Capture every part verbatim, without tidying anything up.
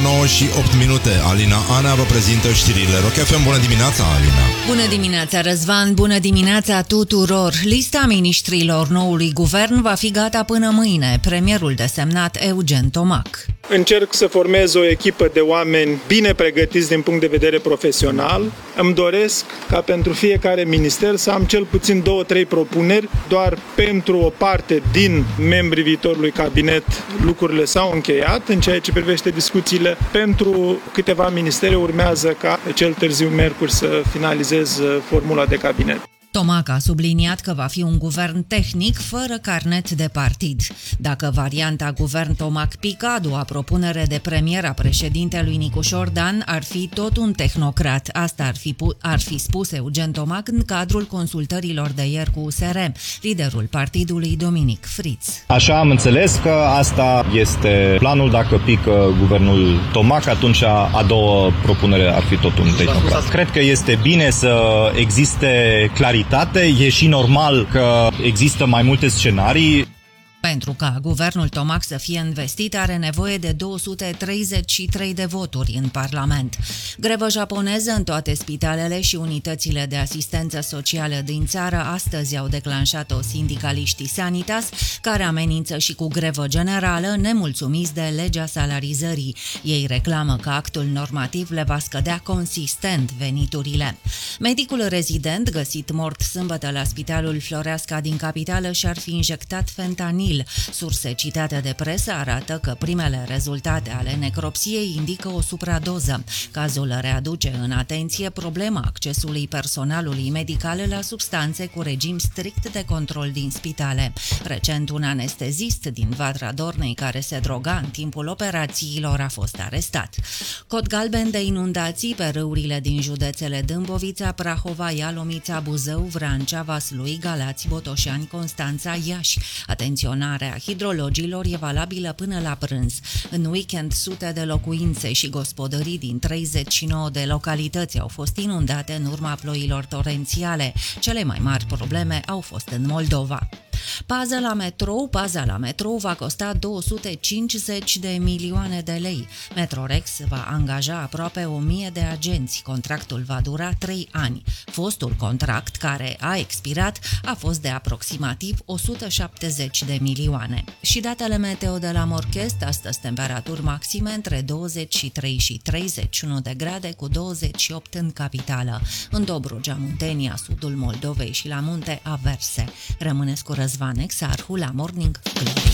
nouă și opt minute. Alina Ana vă prezintă știrile Rock F M. Bună dimineața, Alina! Bună dimineața, Răzvan! Bună dimineața tuturor! Lista miniștrilor noului guvern va fi gata până mâine. Premierul desemnat Eugen Tomac. Încerc să formez o echipă de oameni bine pregătiți din punct de vedere profesional. Îmi doresc ca pentru fiecare minister să am cel puțin două, trei propuneri. Doar pentru o parte din membrii viitorului cabinet lucrurile s-au încheiat. În ceea ce privește discuțiile, pentru câteva ministere urmează ca cel târziu miercuri să finalizez formula de cabinet. Tomac a subliniat că va fi un guvern tehnic fără carnet de partid. Dacă varianta guvern Tomac-Picadu, a propunere de premier a președintelui Nicușor Dan, ar fi tot un tehnocrat. Asta ar fi, ar fi spus Eugen Tomac în cadrul consultărilor de ieri cu U S R, liderul partidului Dominic Friț. Așa am înțeles că asta este planul. Dacă pică guvernul Tomac, atunci a doua propunere ar fi tot un tehnocrat. Cred că este bine să existe claritate. E și normal că există mai multe scenarii. Pentru ca guvernul Tomac să fie investit, are nevoie de două sute treizeci și trei de voturi în Parlament. Grevă japoneză în toate spitalele și unitățile de asistență socială din țară astăzi au declanșat-o sindicaliștii Sanitas, care amenință și cu grevă generală, nemulțumiți de legea salarizării. Ei reclamă că actul normativ le va scădea consistent veniturile. Medicul rezident, găsit mort sâmbătă la spitalul Floreasca din capitală, și-ar fi injectat fentanil. Surse citate de presă arată că primele rezultate ale necropsiei indică o supradoză. Cazul readuce în atenție problema accesului personalului medical la substanțe cu regim strict de control din spitale. Recent, un anestezist din Vatra Dornei care se droga în timpul operațiilor a fost arestat. Cod galben de inundații pe râurile din județele Dâmbovița, Prahova, Ialomița, Buzău, Vrancea, Vaslui, Galați, Botoșani, Constanța, Iași. Atenționarea hidrologilor e valabilă până la prânz. În weekend, sute de locuințe și gospodării din treizeci și nouă de localități au fost inundate în urma ploilor torențiale. Cele mai mari probleme au fost în Moldova. Paza la metrou, paza la metrou va costa două sute cincizeci de milioane de lei. Metrorex va angaja aproape o mie de agenți. Contractul va dura trei ani. Fostul contract, care a expirat, a fost de aproximativ o sută șaptezeci de milioane. Și datele meteo de la Morchest, astăzi temperaturi maxime între douăzeci și trei și treizeci și unu de grade, cu douăzeci și opt în capitală. În Dobrogea, Muntenia, sudul Moldovei și la munte averse. Rămâneți cu Răzvan Exarhu la Morning Glory.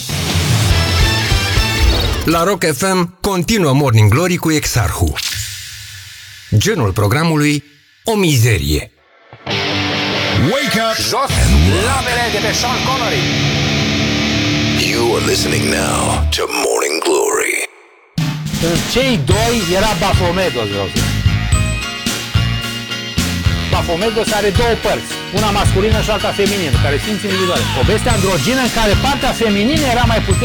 La Rock F M continuă Morning Glory cu Exarhu. Genul programului: o mizerie. Wake up! Jos labele de pe Sean Connery. You are listening now to Morning Glory. În cei doi era Baphomedos, vreau să zic. Baphomedos are două părți, una masculină și alta feminină, care simți individuale. Povestea androgină în care partea feminină era mai puternică.